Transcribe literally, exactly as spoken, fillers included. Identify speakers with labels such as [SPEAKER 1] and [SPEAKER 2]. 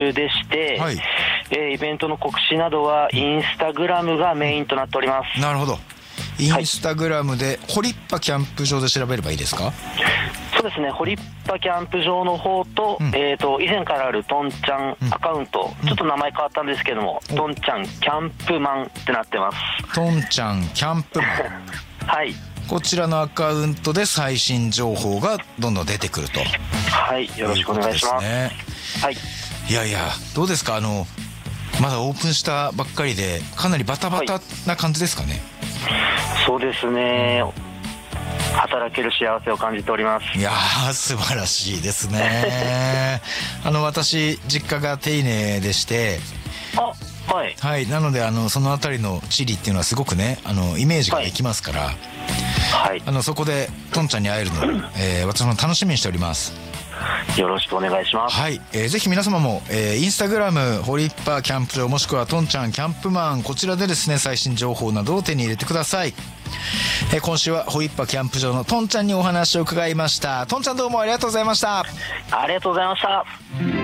[SPEAKER 1] でして、
[SPEAKER 2] はい、
[SPEAKER 1] えー、イベントの告知などはインスタグラムがメインとなっております。
[SPEAKER 2] なるほど。インスタグラムでホリッパキャンプ場で調べればいいですか？
[SPEAKER 1] そうですね、ホリッパキャンプ場の方と、うん、えーと以前からあるトンちゃんアカウント、うん、ちょっと名前変わったんですけども、うん、トンちゃんキャンプマンってなってます。
[SPEAKER 2] トンちゃんキャンプマン
[SPEAKER 1] はい、
[SPEAKER 2] こちらのアカウントで最新情報がどんどん出てくると。
[SPEAKER 1] はい、よろしくお願いします。
[SPEAKER 2] ね、
[SPEAKER 1] はい、
[SPEAKER 2] いやいやどうですか、あのまだオープンしたばっかりでかなりバタバタな感じですかね？
[SPEAKER 1] はい、そうですね、働ける幸せを感じております。
[SPEAKER 2] いやー素晴らしいですねあの私実家が手稲でして、
[SPEAKER 1] あ、はい、
[SPEAKER 2] はい、なのであのその辺りの地理っていうのはすごくね、あのイメージができますから、
[SPEAKER 1] はい、
[SPEAKER 2] あのそこでトンちゃんに会えるのを、えー、私も楽しみにしております。
[SPEAKER 1] よろしくお願いします。
[SPEAKER 2] はい、えー、ぜひ皆様も、えー、インスタグラムホリッパキャンプ場もしくはトンちゃんキャンプマン、こちらでですね最新情報などを手に入れてください。えー、今週はホリッパキャンプ場のトンちゃんにお話を伺いました。トンちゃんどうもありがとうございました。
[SPEAKER 1] ありがとうございました。